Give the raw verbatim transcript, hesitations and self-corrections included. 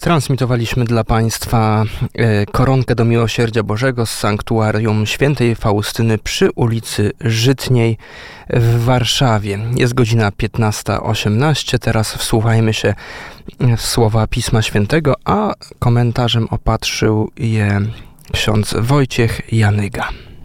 Transmitowaliśmy dla Państwa koronkę do Miłosierdzia Bożego z sanktuarium Świętej Faustyny przy ulicy Żytniej w Warszawie. Jest godzina piętnasta osiemnaście. Teraz wsłuchajmy się w słowa Pisma Świętego, a komentarzem opatrzył je ksiądz Wojciech Janyga.